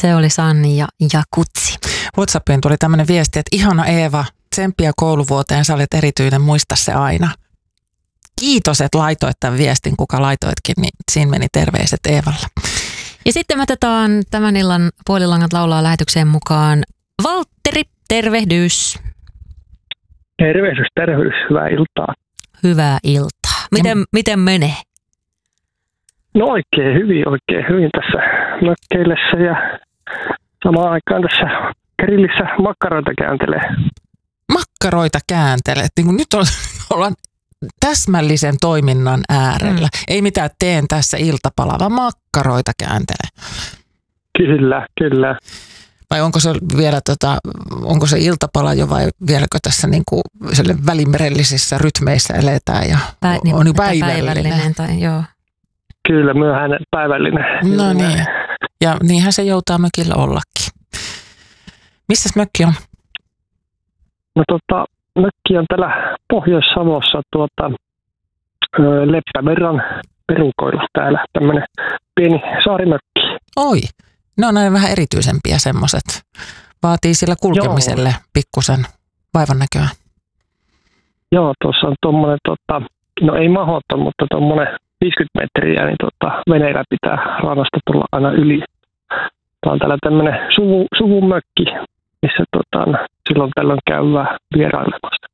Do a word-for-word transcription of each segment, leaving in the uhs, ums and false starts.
Se oli Sanni ja, ja Kutsi. WhatsAppiin tuli tämmöinen viesti, että ihana Eeva, tsemppiä kouluvuoteen, sä olet erityinen, muista se aina. Kiitos, että laitoit tämän viestin, kuka laitoitkin, niin siinä meni terveiset Eevalla. Ja sitten me otetaan tämän illan Puolilangat laulaa lähetykseen mukaan Valtteri, tervehdys. Tervehdys, tervehdys, hyvää iltaa. Hyvää iltaa. Miten, ja... miten menee? No oikein hyvin, oikein hyvin tässä mökkeillessä ja samaan aikaan tässä grillissä makkaroita kääntelee. Makkaroita kääntelee. Niin nyt ollaan täsmällisen toiminnan äärellä. Mm. Ei mitään teen tässä iltapalaa, vaan makkaroita kääntelee. Kyllä, kyllä. Vai onko se vielä tota, onko se iltapala jo vai vieläkö tässä niinku välimerellisissä rytmeissä eletään ja Pä, niin, on jo päivällinen. päivällinen tai, joo. Kyllä, myöhäinen päivällinen. No niin, ja niinhän se joutaa mökillä ollakin. Missäs mökki on? No tota, mökki on täällä Pohjois-Savossa tuota, Leppävirran perukoilla täällä tämmöinen pieni saarimökki. Oi, ne on aina vähän erityisempiä semmoiset. Vaatii sillä kulkemiselle Joo. pikkusen vaivan näköä. Joo, tuossa on tuommoinen, tota, no ei mahoton, mutta tuommoinen viisikymmentä metriä, niin tota, veneillä pitää rannasta tulla aina yli. Tämä on täällä tämmöinen suvu, suvumökki, missä tota, silloin tällöin käydään vierailemassa.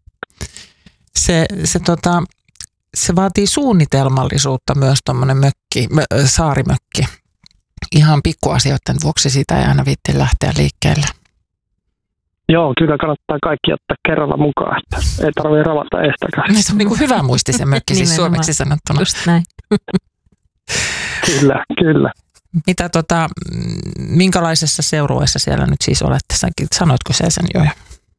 Se, se, tota, se vaatii suunnitelmallisuutta myös tuommoinen mökki, mö, saarimökki. Ihan pikkuasioiden vuoksi siitä ei aina viitti lähteä liikkeelle. Joo, kyllä kannattaa kaikki ottaa kerralla mukaan, että ei tarvitse ravata estäkään. Se on niin kuin hyvä muisti se mökki, siis suomeksi sanottuna. Just näin. Kyllä, kyllä. Mitä tota, minkälaisessa seurueessa siellä nyt siis olette? Sanoitko se sen jo?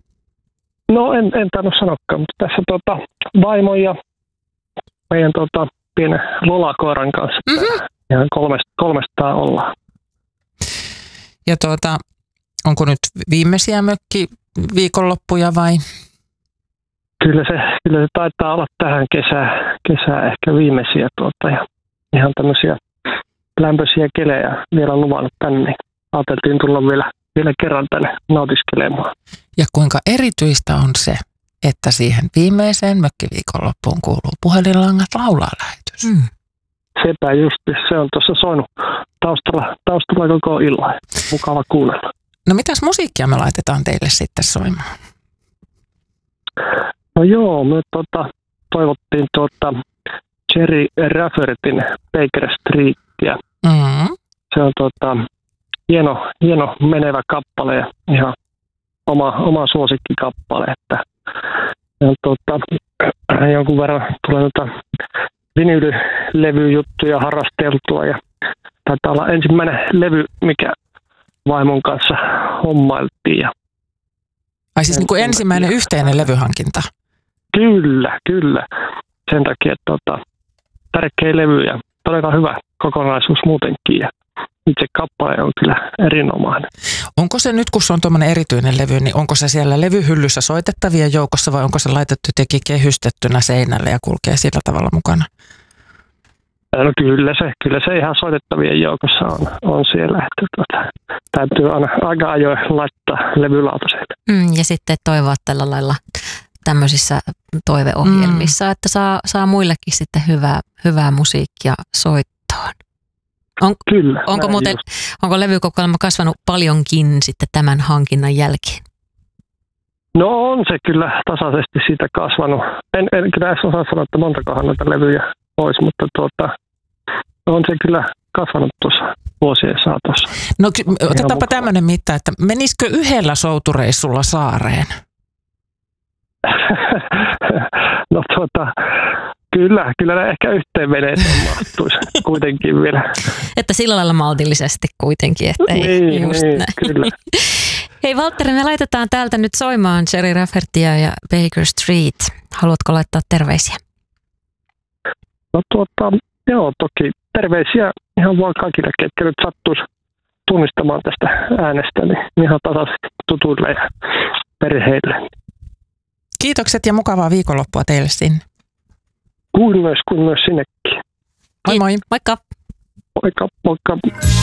No en, en tainnut sanokaan, mutta tässä tota, vaimon ja meidän tota, pienen lolakoiran kanssa mm-hmm. ihan kolmesta, kolmestaan ollaan. Ja tuota, onko nyt viimeisiä mökki viikonloppuja vai? Kyllä se, kyllä se taitaa olla tähän kesään, kesään ehkä viimeisiä tuota, ja ihan tämmöisiä lämpöisiä kelejä vielä luvannut tänne, niin ajateltiin tulla vielä, vielä kerran tänne nautiskelemaan. Ja kuinka erityistä on se, että siihen viimeiseen mökkiviikonloppuun kuuluu Puhelinlangat laulaa lähetys. Mm. Sepä just, se on tuossa soinut taustalla, taustalla koko illan. Mukava kuunnella. No mitäs musiikkia me laitetaan teille sitten soimaan? No joo, me tuota, toivottiin tuota Jerry Raffertin Baker Streetia. Mm-hmm. Se on tuota, hieno, hieno menevä kappale ja ihan oma, oma suosikkikappale. Että, ja tuota, jonkun verran tulee tuota vinyylilevyjuttuja harrasteltua ja taitaa olla ensimmäinen levy, mikä vaimon kanssa hommailtiin. Ja Ai siis niin kuin ensimmäinen yhteinen levyhankinta? Kyllä, kyllä. Sen takia, että tota, tärkeä levy ja todella hyvä kokonaisuus muutenkin. Ja itse kappale on kyllä erinomainen. Onko se nyt, kun se on tuommoinen erityinen levy, niin onko se siellä levyhyllyssä soitettavien joukossa vai onko se laitettu jotenkin kehystettynä seinälle ja kulkee sillä tavalla mukana? No kyllä se, kyllä se ihan soitettavien joukossa on, on siellä, että tuota, täytyy aina aika ajoin laittaa levylautaseille. Mm, ja sitten toivoa tällä lailla tämmöisissä toiveohjelmissa, mm. että saa, saa muillekin sitten hyvää, hyvää musiikkia soittoon. On, kyllä. Onko, muuten, onko levykokoelma kasvanut paljonkin sitten tämän hankinnan jälkeen? No on se kyllä tasaisesti siitä kasvanut. En, en kyllä edes osaa sanoa, että montakohan noita levyjä olisi, mutta tuota, on se kyllä kasvanut tuossa vuosien saatossa. No otetaanpa tämmöinen mitta, että menisikö yhdellä soutureissulla saareen? No tuota, kyllä, kyllä ne ehkä yhteen veneeseen mahtuisi kuitenkin vielä. Että sillä lailla maltillisesti kuitenkin, että ei niin, just niin, näin. kyllä. Hei Valtteri, me laitetaan täältä nyt soimaan Jerry Raffertia ja Baker Street. Haluatko laittaa terveisiä? No tuota, joo toki terveisiä ihan vaan kaikille, ketkä nyt sattuisi tunnistamaan tästä äänestä, niin ihan tasaisesti tutuille ja perheille. Kiitokset ja mukavaa viikonloppua teille sinne. Kuin myös, kuin myös sinnekin. Moi moi. Moikka. Moikka, moikka.